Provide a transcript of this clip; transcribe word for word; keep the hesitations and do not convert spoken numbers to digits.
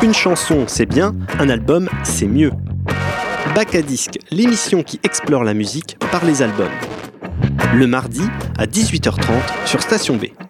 Une chanson, c'est bien, un album, c'est mieux. Bac à disque, l'émission qui explore la musique par les albums. Le mardi à dix-huit heures trente sur Station B.